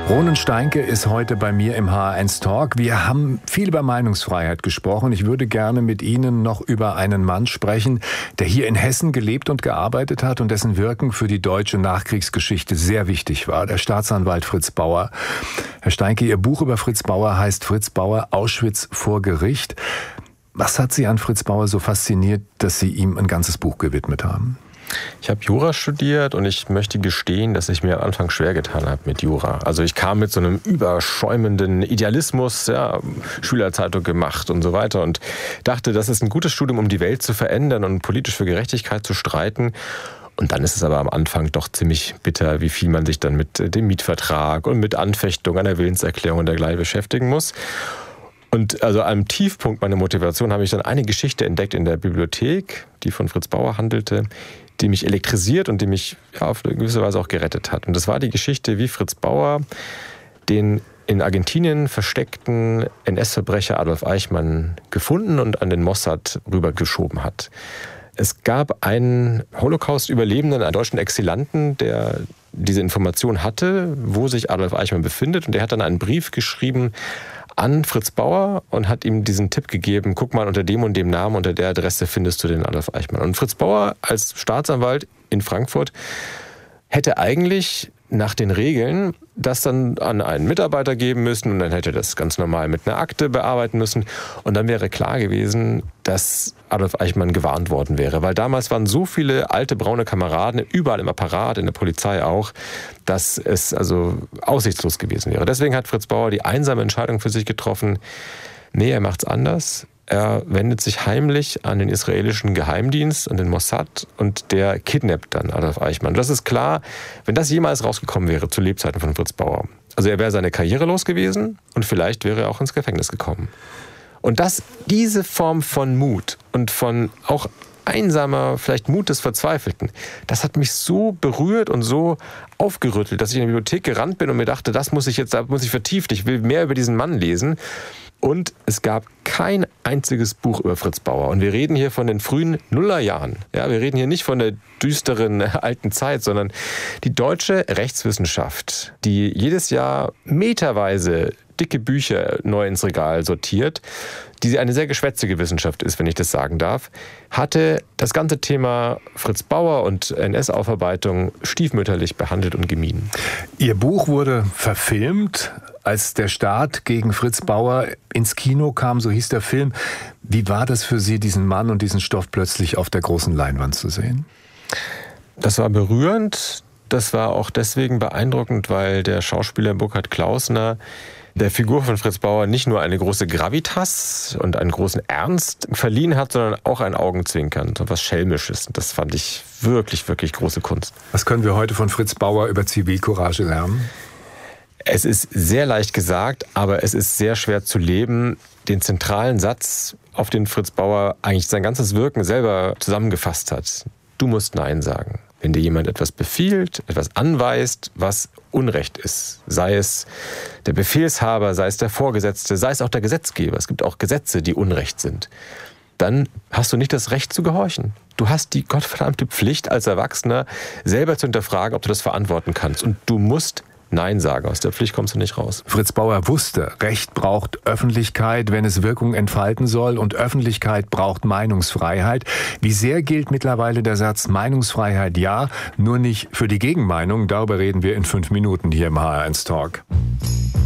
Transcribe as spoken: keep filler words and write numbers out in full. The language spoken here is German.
Ronen Steinke ist heute bei mir im H R eins Talk. Wir haben viel über Meinungsfreiheit gesprochen. Ich würde gerne mit Ihnen noch über einen Mann sprechen, der hier in Hessen gelebt und gearbeitet hat und dessen Wirken für die deutsche Nachkriegsgeschichte sehr wichtig war, der Staatsanwalt Fritz Bauer. Herr Steinke, Ihr Buch über Fritz Bauer heißt Fritz Bauer, Auschwitz vor Gericht. Was hat Sie an Fritz Bauer so fasziniert, dass Sie ihm ein ganzes Buch gewidmet haben? Ich habe Jura studiert und ich möchte gestehen, dass ich mir am Anfang schwer getan habe mit Jura. Also ich kam mit so einem überschäumenden Idealismus, ja, Schülerzeitung gemacht und so weiter und dachte, das ist ein gutes Studium, um die Welt zu verändern und politisch für Gerechtigkeit zu streiten. Und dann ist es aber am Anfang doch ziemlich bitter, wie viel man sich dann mit dem Mietvertrag und mit Anfechtung einer Willenserklärung und dergleichen beschäftigen muss. Und also am Tiefpunkt meiner Motivation habe ich dann eine Geschichte entdeckt in der Bibliothek, die von Fritz Bauer handelte, die mich elektrisiert und die mich ja, auf eine gewisse Weise auch gerettet hat. Und das war die Geschichte, wie Fritz Bauer den in Argentinien versteckten N S-Verbrecher Adolf Eichmann gefunden und an den Mossad rübergeschoben hat. Es gab einen Holocaust-Überlebenden, einen deutschen Exilanten, der diese Information hatte, wo sich Adolf Eichmann befindet. Und der hat dann einen Brief geschrieben an Fritz Bauer und hat ihm diesen Tipp gegeben, guck mal, unter dem und dem Namen, unter der Adresse findest du den Adolf Eichmann. Und Fritz Bauer als Staatsanwalt in Frankfurt hätte eigentlich nach den Regeln das dann an einen Mitarbeiter geben müssen und dann hätte er das ganz normal mit einer Akte bearbeiten müssen und dann wäre klar gewesen, dass Adolf Eichmann gewarnt worden wäre, weil damals waren so viele alte braune Kameraden überall im Apparat, in der Polizei auch, dass es also aussichtslos gewesen wäre. Deswegen hat Fritz Bauer die einsame Entscheidung für sich getroffen, nee, er macht's anders. Er wendet sich heimlich an den israelischen Geheimdienst, an den Mossad und der kidnappt dann Adolf Eichmann. Das ist klar, wenn das jemals rausgekommen wäre zu Lebzeiten von Fritz Bauer. Also er wäre seine Karriere los gewesen und vielleicht wäre er auch ins Gefängnis gekommen. Und dass diese Form von Mut und von auch einsamer, vielleicht Mut des Verzweifelten, das hat mich so berührt und so aufgerüttelt, dass ich in die Bibliothek gerannt bin und mir dachte, das muss ich jetzt, da muss ich vertieft, ich will mehr über diesen Mann lesen. Und es gab kein einziges Buch über Fritz Bauer. Und wir reden hier von den frühen Nullerjahren. Ja, wir reden hier nicht von der düsteren alten Zeit, sondern die deutsche Rechtswissenschaft, die jedes Jahr meterweise dicke Bücher neu ins Regal sortiert, die eine sehr geschwätzige Wissenschaft ist, wenn ich das sagen darf, hatte das ganze Thema Fritz Bauer und N S-Aufarbeitung stiefmütterlich behandelt und gemieden. Ihr Buch wurde verfilmt, als der Staat gegen Fritz Bauer ins Kino kam, so hieß der Film. Wie war das für Sie, diesen Mann und diesen Stoff plötzlich auf der großen Leinwand zu sehen? Das war berührend. Das war auch deswegen beeindruckend, weil der Schauspieler Burkhard Klausner der Figur von Fritz Bauer nicht nur eine große Gravitas und einen großen Ernst verliehen hat, sondern auch ein Augenzwinkern, so was Schelmisches. Das fand ich wirklich, wirklich große Kunst. Was können wir heute von Fritz Bauer über Zivilcourage lernen? Es ist sehr leicht gesagt, aber es ist sehr schwer zu leben. Den zentralen Satz, auf den Fritz Bauer eigentlich sein ganzes Wirken selber zusammengefasst hat. Du musst Nein sagen. Wenn dir jemand etwas befiehlt, etwas anweist, was Unrecht ist, sei es der Befehlshaber, sei es der Vorgesetzte, sei es auch der Gesetzgeber, es gibt auch Gesetze, die Unrecht sind, dann hast du nicht das Recht zu gehorchen. Du hast die gottverdammte Pflicht als Erwachsener, selber zu hinterfragen, ob du das verantworten kannst. Und du musst Nein sagen. Aus der Pflicht kommst du nicht raus. Fritz Bauer wusste, Recht braucht Öffentlichkeit, wenn es Wirkung entfalten soll, und Öffentlichkeit braucht Meinungsfreiheit. Wie sehr gilt mittlerweile der Satz Meinungsfreiheit ja, nur nicht für die Gegenmeinung? Darüber reden wir in fünf Minuten hier im H R eins Talk.